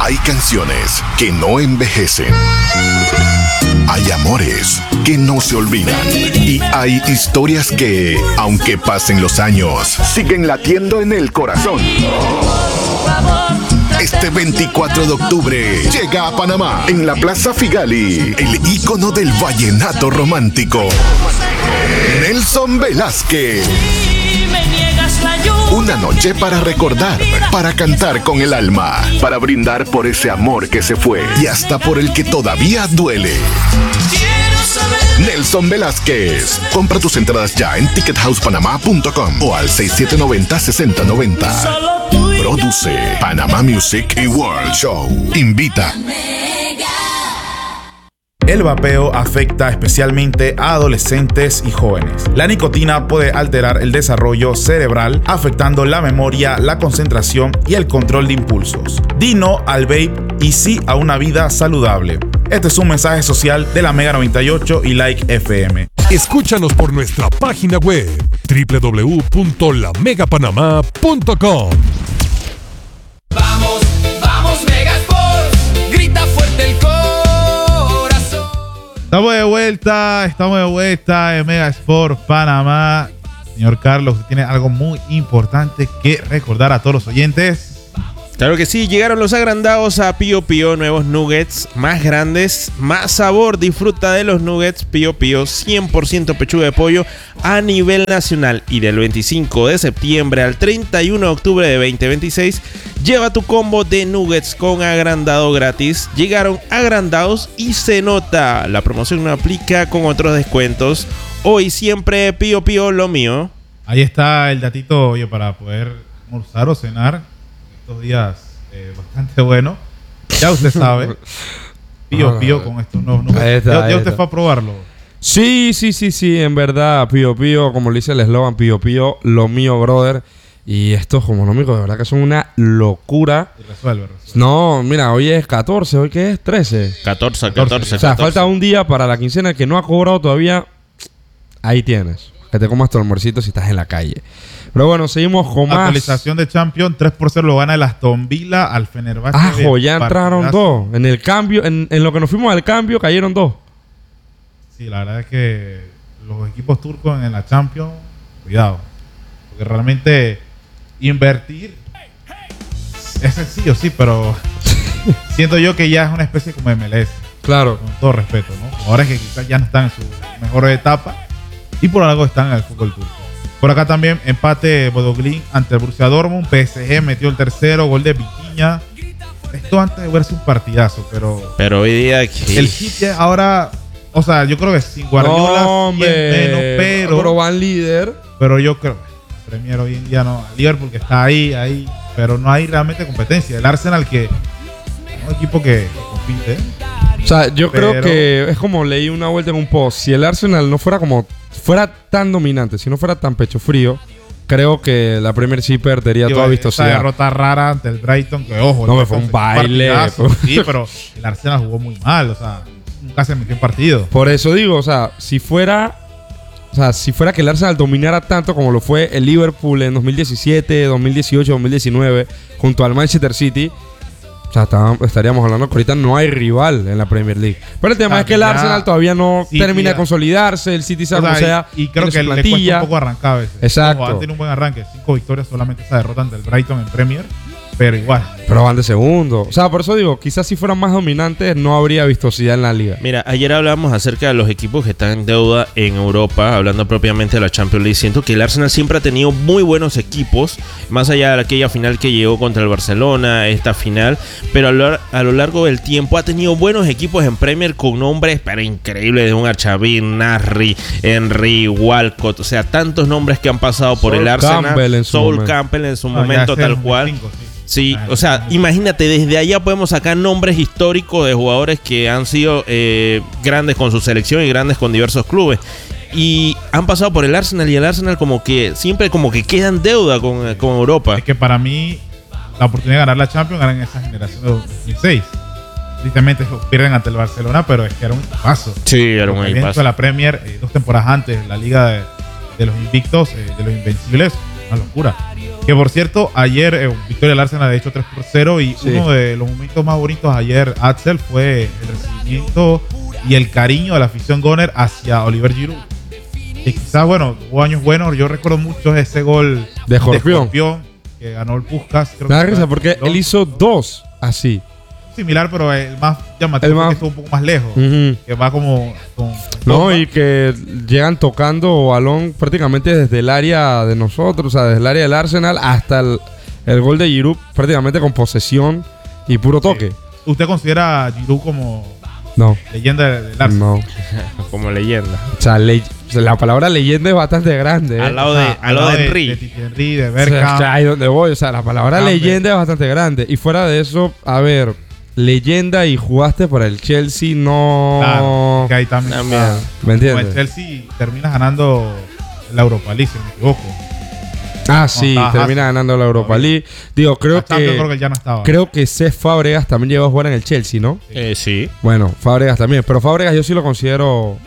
Hay canciones que no envejecen. Hay amores que no se olvidan. Y hay historias que, aunque pasen los años, siguen latiendo en el corazón. Este 24 de octubre llega a Panamá, en la Plaza Figali, el ícono del vallenato romántico, Nelson Velázquez. Una noche para recordar, para cantar con el alma, para brindar por ese amor que se fue y hasta por el que todavía duele. Nelson Velázquez. Compra tus entradas ya en tickethousepanama.com o al 6790-6090. Produce Panama Music y World Show. Invita. El vapeo afecta especialmente a adolescentes y jóvenes. La nicotina puede alterar el desarrollo cerebral, afectando la memoria, la concentración y el control de impulsos. Di no al vape y sí a una vida saludable. Este es un mensaje social de la Mega 98 y Like FM. Escúchanos por nuestra página web www.lamegapanamá.com. Vamos, vamos Mega Sports, grita fuerte el corazón. Estamos de vuelta en Mega Sport Panamá. Señor Carlos, usted tiene algo muy importante que recordar a todos los oyentes. Claro que sí, llegaron los agrandados a Pío Pío, nuevos nuggets más grandes, más sabor. Disfruta de los nuggets Pío Pío 100% pechuga de pollo a nivel nacional. Y del 25 de septiembre al 31 de octubre de 2026, lleva tu combo de nuggets con agrandado gratis. Llegaron agrandados y se nota. La promoción no aplica con otros descuentos. Hoy siempre Pío Pío lo mío. Ahí está el datito, oye, para poder almorzar o cenar. Estos días bastante bueno. Ya usted sabe. Pío Pío con estos nuevos números. ¿Ya usted fue a probarlo? Sí. En verdad, Pío Pío, como le dice el eslogan, Pío Pío, lo mío, brother. Y estos económicos, de verdad que son una locura. Y resuelve. No, mira, hoy es 14, ¿hoy qué es? 13. 14. O sea, falta un día para la quincena que no ha cobrado todavía. Ahí tienes. Que te comas tu almuercito si estás en la calle. Pero bueno, seguimos con más. Actualización de Champions, 3-0 lo gana el Aston Villa al Fenerbahce. Ya entraron dos. En el cambio, en lo que nos fuimos al cambio, cayeron dos. Sí, la verdad es que los equipos turcos en la Champions, cuidado. Porque realmente invertir es sencillo, sí, pero siento yo que ya es una especie como MLS. Claro. Con todo respeto, ¿no? Ahora que quizás ya no están en su mejor etapa y por algo están en el fútbol turco. Por acá también empate Bodoglin ante el Borussia Dortmund. PSG metió el tercero, gol de Vitinha. Esto antes de verse un partidazo, pero hoy día que el City ahora, o sea, yo creo que sin Guardiola menos, pero van líder. Pero yo creo Premier hoy en día no, Liverpool que está ahí, pero no hay realmente competencia. El Arsenal que es un equipo que compite. O sea, yo creo que es como leí una vuelta en un post. Si el Arsenal no fuera tan dominante, si no fuera tan pecho frío, creo que la Premier sí perdería toda vistosidad. Esa derrota rara ante el Brighton, que ojo. No, me fue un baile. Sí, pero el Arsenal jugó muy mal, o sea, nunca se metió en partido. Por eso digo, o sea, si fuera que el Arsenal dominara tanto como lo fue el Liverpool en 2017, 2018, 2019, junto al Manchester City, o sea, estaríamos hablando que ahorita no hay rival en la Premier League. Pero el tema es que el Arsenal todavía no termina de consolidarse. El City y creo que le cuesta un poco arrancar a veces. Exacto. Tiene un buen arranque. 5 victorias solamente esa derrota ante el Brighton en Premier. Pero igual. Pero van de segundo. O sea, por eso digo, quizás si fueran más dominantes no habría vistosidad en la liga. Mira, ayer hablamos acerca de los equipos que están en deuda en Europa, hablando propiamente de la Champions League. Siento que el Arsenal siempre ha tenido muy buenos equipos, más allá de aquella final que llegó contra el Barcelona, esta final, pero a lo largo del tiempo ha tenido buenos equipos en Premier con nombres pero increíbles, de un Archabin, Nasri, Henry, Walcott, o sea, tantos nombres que han pasado por el Arsenal. Sol Campbell en su momento, tal cual. Sí, o sea, imagínate, desde allá podemos sacar nombres históricos de jugadores que han sido grandes con su selección y grandes con diversos clubes. Y han pasado por el Arsenal y el Arsenal como que siempre como que queda en deuda con Europa. Es que para mí la oportunidad de ganar la Champions era en esa generación de 2006. Tristemente pierden ante el Barcelona, pero es que era un paso. Sí, era un paso. La Premier 2 temporadas antes, la liga de los invictos, de los invencibles, una locura. Que por cierto, ayer victoria del Arsenal de hecho 3-0 y Sí. uno de los momentos más bonitos ayer, Axel, fue el recibimiento y el cariño de la afición Goner hacia Oliver Giroud. Que quizás, bueno, tuvo años buenos. Yo recuerdo mucho ese gol De Escorpión. Que ganó el Puskás. Creo Me da que risa fue porque dos. él hizo 2 así. Similar, pero el más llamativo El más- que estuvo un poco más lejos. Ujú. Que va como con No, bomba. y que llegan tocando balón prácticamente desde el área de nosotros, o sea, desde el área del Arsenal hasta el gol de Giroud, prácticamente con posesión y puro toque. ¿Usted considera a Giroud como No, leyenda del Arsenal? no. Como leyenda. O sea, la palabra leyenda es bastante grande. Al lado O sea, al lado de Henry. De Thierry Henry, de O sea, Bergkamp. ahí donde voy. O sea, la palabra Campbell. leyenda es bastante grande. Y fuera de eso, a ver, leyenda y jugaste para el Chelsea, no. Claro, que ahí también. También. está. ¿Me Con el entiendes? Chelsea termina ganando la Europa League, si no me equivoco. Ah, sí, Ajá. termina ganando la Europa League. Digo, creo La Champions creo que que. él ya no estaba. Creo que Cesc Fábregas también llegó a jugar en el Chelsea, ¿no? Sí. Bueno, Fábregas también. Pero Fábregas yo sí lo considero.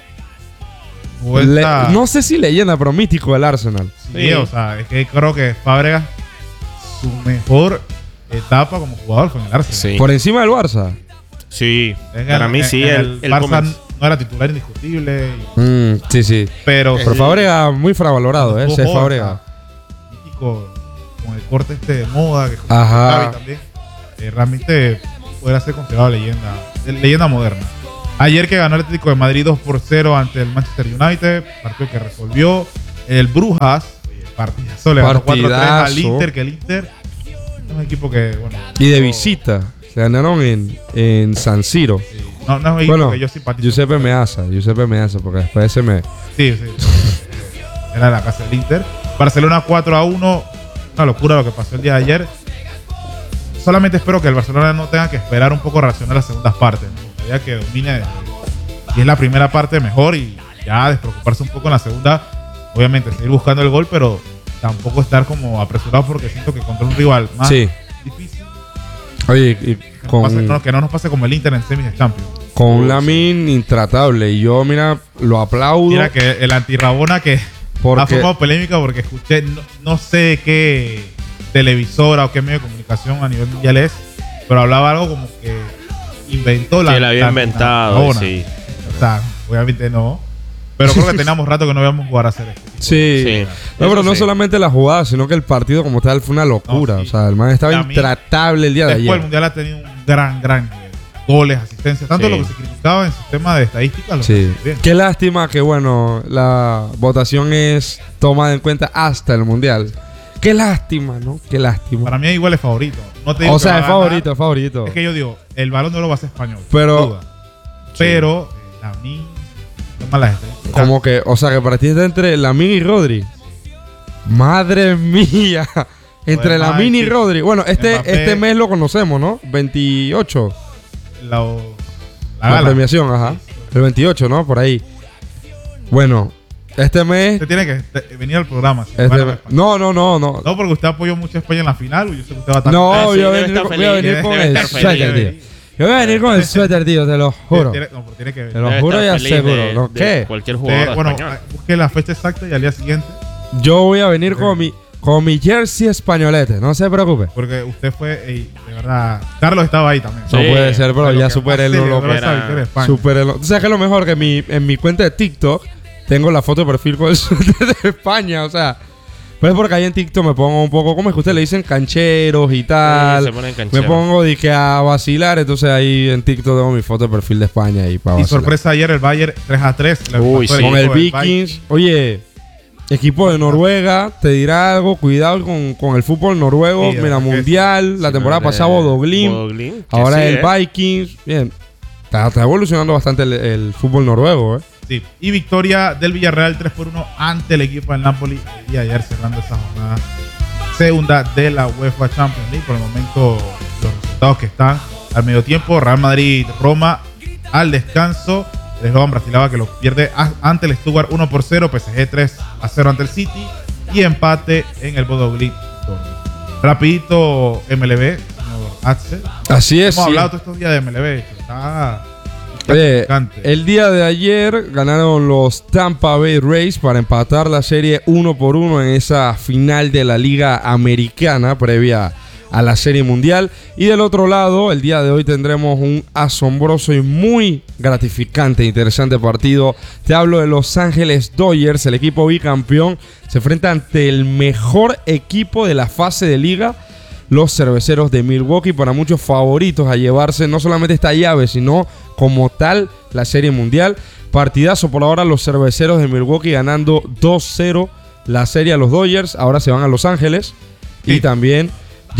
Vuelta- No sé si leyenda, pero mítico del Arsenal. Sí, o sea, es que creo que Fábregas, su mejor etapa como jugador fue en el Arsenal. Sí. Por encima del Barça. Sí. En Para el- mí sí. en El Barça no era titular indiscutible. Sí, sí. Pero Pero Fábregas muy infravalorado, estuvo Cesc joven, Fábregas. o sea, mítico, con el corte de moda que Ajá. Xavi también. Realmente podría ser considerado leyenda moderna. Ayer que ganó el Atlético de Madrid 2-0 ante el Manchester United, partido que resolvió. El Brujas, partidazo, le ganó 4-3 al Partidazo. Inter, que el Inter es un equipo que, bueno... Y de no- visita. Se ganaron en San Siro. sí, no es un equipo Bueno, que yo simpatizo. Giuseppe Meazza, porque después se me... Sí. Era la casa del Inter. Barcelona 4-1. Una locura lo que pasó el día de ayer. Solamente espero que el Barcelona no tenga que esperar un poco a reaccionar las segundas partes. Me gustaría que domine. Y es la primera parte mejor y ya despreocuparse un poco en la segunda. Obviamente seguir buscando el gol, pero tampoco estar como apresurado porque siento que contra un rival más Sí. difícil. Oye, y Que no nos pase como el Inter en semis de Champions. con un Lamin intratable. Y yo, mira, lo aplaudo. Mira que el anti-Rabona que Porque- ha formado polémica porque escuché, no sé qué televisora o qué medio de comunicación a nivel mundial es, pero hablaba algo como que inventó Que la había la inventado. Rabona. Sí. O sea, obviamente no. Pero creo que teníamos rato que no habíamos jugar a hacer esto. Sí. Sí. No, pero Eso no sí. solamente la jugada, sino que el partido como tal fue una locura. No, sí. O sea, el man estaba A mí, intratable el día de Después el ayer. mundial ha tenido un gran nivel. Goles, asistencias, tanto Sí. lo que se criticaba en sistema de estadísticas. Lo Sí. que se bien. Qué lástima que, bueno, la votación es tomada en cuenta hasta el mundial. Qué lástima, ¿no? Qué lástima. Para mí igual es favorito. No te digo O que sea, va es a ganar. favorito, es favorito. Es que yo digo, el balón de oro va a ser español. Pero- sin duda. Pero, a mí, toma las estadísticas. Como que, o sea, que para ti está entre Lamine y Rodri. Madre mía. Entre Además, Lamine y sí. Rodri. Bueno, Mbappé. este mes lo conocemos, ¿no? 28. La La gala. premiación, ajá. El 28, ¿no? Por ahí. Bueno, este mes. Usted tiene que venir al programa. si este van a mes- España. no. No, porque usted apoyó mucho a España en la final. Y yo sé que usted va a estar. No, Ah, sí, yo voy a debe venir, estar voy a feliz, venir con debe el estar feliz, suéter, tío. feliz. Yo voy a venir con el suéter, tío, te lo juro. Tiene que venir. Te lo Debe juro y estar feliz aseguro. de- ¿No? de ¿Qué? Cualquier jugador Bueno, español. busque la fecha exacta y al día siguiente. Yo voy a venir con mi jersey españolete, no se preocupe. Porque usted fue. De verdad. Carlos estaba ahí también. No Sí. puede ser, pero Lo ya que superé más lo celebró loco. esa victoria de España. Superé ¿Tú sabes qué es lo mejor? Que en mi cuenta de TikTok tengo la foto de perfil con el suéter de España, o sea. Pero es porque ahí en TikTok me pongo un poco, ¿cómo es que ustedes le dicen? Cancheros y tal. se ponen Me cancheros. pongo de que a vacilar, entonces ahí en TikTok tengo mi foto de perfil de España y para Y vacilar. sorpresa ayer el Bayern 3-3. le Uy, pasó sí. Con el equipo del Vikings. Oye, equipo de Noruega, te dirá algo, cuidado con el fútbol noruego. Sí, Mira, es que mundial, la temporada pasada Bodoglin. Bodoglin, que Ahora sí, el Vikings. Bien. Está evolucionando bastante el fútbol noruego, ¿eh? Sí. Y victoria del Villarreal 3-1 ante el equipo del Napoli el día de ayer, cerrando esa jornada segunda de la UEFA Champions League. Por el momento, los resultados que están al medio tiempo: Real Madrid, Roma al descanso. El Slovan Bratislava que lo pierde ante el Stuttgart 1-0, PSG 3-0 ante el City y empate en el Bodo Glimt. Rapidito MLB, señor Axel. Así es. Hemos sí. hablado todos estos días de MLB. Está El día de ayer ganaron los Tampa Bay Rays para empatar la serie 1-1 en esa final de la Liga Americana previa a la Serie Mundial. Y del otro lado, el día de hoy tendremos un asombroso y muy gratificante e interesante partido. Te hablo de Los Ángeles Dodgers, el equipo bicampeón. Se enfrenta ante el mejor equipo de la fase de liga, los Cerveceros de Milwaukee, para muchos favoritos a llevarse no solamente esta llave, sino como tal la Serie Mundial. Partidazo por ahora, los Cerveceros de Milwaukee ganando 2-0 la serie a los Dodgers. Ahora se van a Los Ángeles. Sí. Y también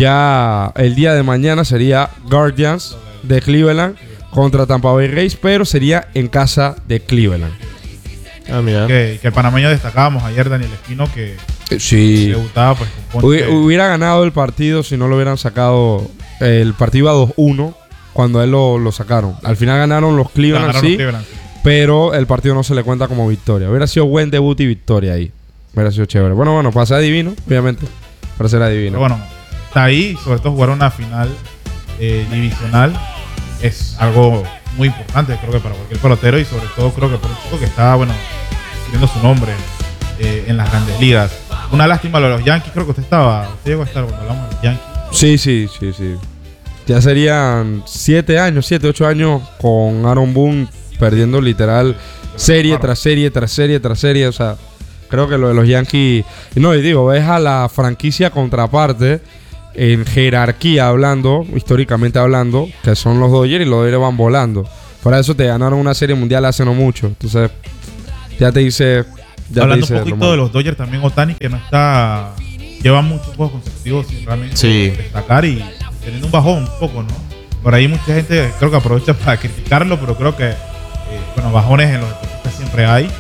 ya el día de mañana sería Guardians de Cleveland contra Tampa Bay Rays, pero sería en casa de Cleveland. Mira. Que el panameño destacábamos ayer, Daniel Espino, que sí, debutaba pues con Ponce. Hubiera ganado el partido si no lo hubieran sacado. El partido iba 2-1 cuando a él lo sacaron. Al final ganaron los Cleveland, sí, pero el partido no se le cuenta como victoria. Hubiera sido buen debut y victoria ahí. Hubiera sido chévere. Bueno, para ser adivino, obviamente. Para ser adivino. Pero bueno, está ahí, sobre todo jugar una final divisional es algo muy importante, creo que para cualquier pelotero, y sobre todo creo que por un chico que está, escribiendo su nombre en las grandes ligas. Una lástima lo de los Yankees, creo que usted llegó a estar cuando hablamos de los Yankees. Sí. Ya serían 7, 8 años con Aaron Boone perdiendo literal serie tras serie tras serie tras serie. O sea, creo que lo de los Yankees, ves a la franquicia contraparte en jerarquía hablando, históricamente hablando, que son los Dodgers, y los Dodgers van volando. Por eso te ganaron una serie mundial hace no mucho. Entonces, ya te dice. Hablando un poquito de los Dodgers, también Ohtani, que no está. Lleva muchos juegos consecutivos sin realmente destacar y teniendo un bajón un poco, ¿no? Por ahí mucha gente creo que aprovecha para criticarlo, pero creo que bajones en los deportistas siempre hay.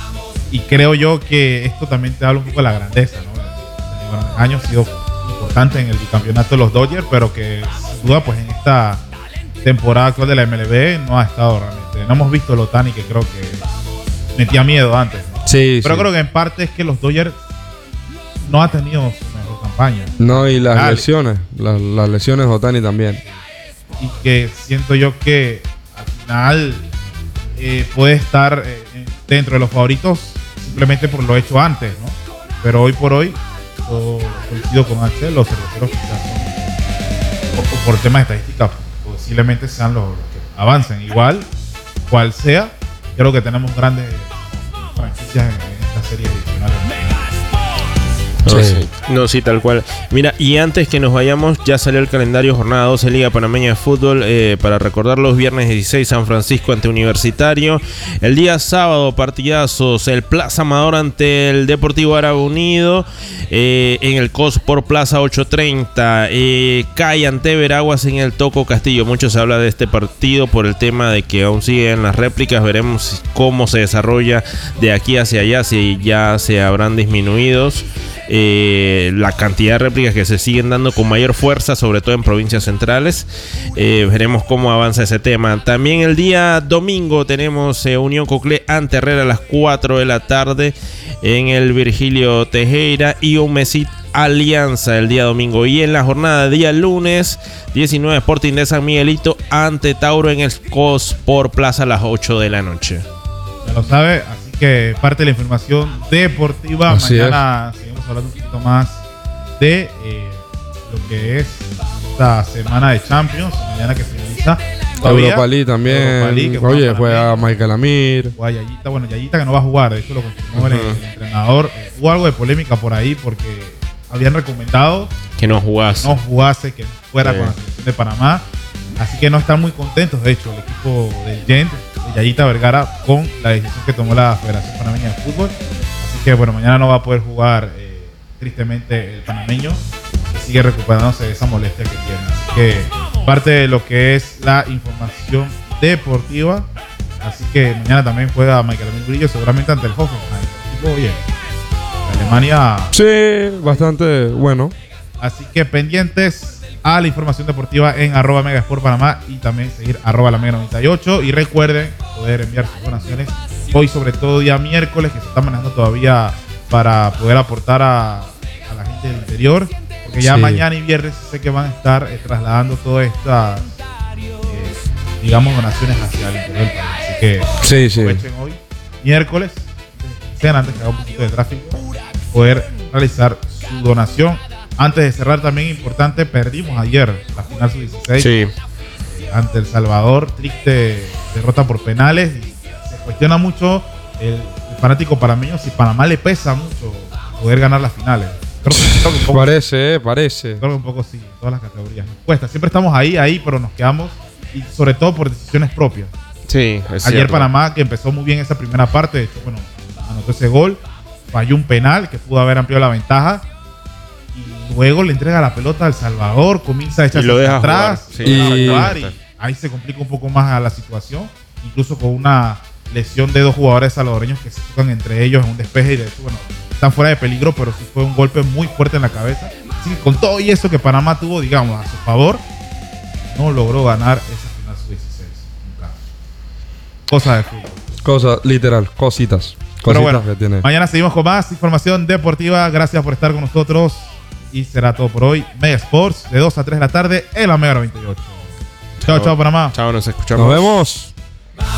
Y creo yo que esto también te habla un poco de la grandeza, ¿no? Bueno, años ha sido importante en el bicampeonato de los Dodgers, pero que sin duda pues en esta temporada actual de la MLB no ha estado realmente. No hemos visto el Ohtani que creo que metía miedo antes, ¿no? Sí, pero creo que en parte es que los Dodgers no ha tenido su mejor campaña. No, y las lesiones, las lesiones de Ohtani también. Y que siento yo que al final puede estar dentro de los favoritos simplemente por lo hecho antes, ¿no? Pero hoy por hoy, coincido con Axel, los cerveceros quizás por temas de estadística posiblemente sean los que avancen. Igual, cual sea, creo que tenemos grandes franquicias en esta serie adicional. Sí, tal cual. Mira, y antes que nos vayamos, ya salió el calendario jornada 12 Liga Panameña de Fútbol. Para recordar, los viernes 16 San Francisco ante Universitario. El día sábado, partidazos, el Plaza Amador ante el Deportivo Árabe Unido. En el COS por Plaza 8:30. CAI ante Veraguas en el Toco Castillo. Mucho se habla de este partido por el tema de que aún siguen las réplicas. Veremos cómo se desarrolla de aquí hacia allá, si ya se habrán disminuido la cantidad de réplicas que se siguen dando con mayor fuerza, sobre todo en provincias centrales. Veremos cómo avanza ese tema. También el día domingo tenemos Unión Coclé ante Herrera a las 4 de la tarde en el Virgilio Tejera, y un Mesit Alianza el día domingo. Y en la jornada de día lunes 19 Sporting de San Miguelito ante Tauro en el COS por Plaza a las 8 de la noche. Ya lo sabe, así que parte de la información deportiva. Así mañana seguimos hablando un poquito más de lo que es esta semana de Champions. Mañana que finaliza Europa League también. Oye, juega Michael Amir. Juega Yayita. Bueno, Yayita que no va a jugar. De hecho lo confirmó el entrenador. Hubo algo de polémica por ahí porque habían recomendado que no jugase, que fuera con la selección de Panamá. Así que no están muy contentos, de hecho, el equipo del Gent, de Yayita Vergara, con la decisión que tomó la Federación Panameña de Fútbol. Así que bueno, mañana no va a poder jugar tristemente el panameño, que sigue recuperándose de esa molestia que tiene. Así que parte de lo que es la información deportiva. Así que mañana también juega Michael Amir Brillo, seguramente ante el Hoffenheim. Equipo bien. Alemania. Sí, bastante bueno. Así que pendientes a la información deportiva en @megasportpanamá y también seguir @lamega98. Y recuerden poder enviar sus donaciones hoy, sobre todo día miércoles, que se está manejando todavía para poder aportar a la gente del interior, porque ya mañana y viernes sé que van a estar trasladando todas estas digamos, donaciones hacia el interior del país. Así que Sí. aprovechen hoy, miércoles, sean antes que haga un poquito de tráfico, poder realizar su donación. Antes de cerrar, también importante, perdimos ayer la final sub-16 Sí. ante El Salvador, triste derrota por penales, y se cuestiona mucho el fanático panameño si Panamá le pesa mucho poder ganar las finales. Creo que un poco, Parece. creo que un poco sí, en todas las categorías. Nos cuesta, siempre estamos ahí, pero nos quedamos, y sobre todo por decisiones propias. Sí, es Ayer cierto. Panamá, que empezó muy bien esa primera parte, de hecho, bueno, anotó ese gol, falló un penal que pudo haber ampliado la ventaja, y luego le entrega la pelota al Salvador, comienza a echarse lo deja atrás, jugar, sí, lo deja y- jugar, y ahí se complica un poco más a la situación, incluso con una lesión de dos jugadores salvadoreños que se tocan entre ellos en un despeje, y de hecho, bueno, están fuera de peligro, pero sí fue un golpe muy fuerte en la cabeza. Así que con todo y eso que Panamá tuvo, digamos, a su favor, no logró ganar esa final sub-16. Nunca. Cosas de fútbol. Cosa, literal, cositas. Pero Cositas bueno, que tiene. mañana seguimos con más información deportiva. Gracias por estar con nosotros. Y será todo por hoy. Mega Sports, de 2 a 3 de la tarde en la Mega 98. Chao, chao, Panamá. Chao, nos escuchamos. Nos vemos.